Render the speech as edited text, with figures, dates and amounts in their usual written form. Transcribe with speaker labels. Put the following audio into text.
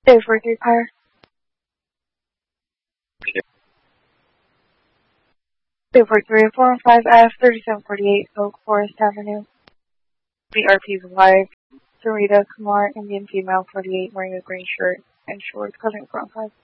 Speaker 1: Over 3 Pyre. 243 415F 3748 Oak Forest Avenue. BRP's wife, Sarita Kumar, Indian female, 48, wearing a green shirt and shorts, covering front 5.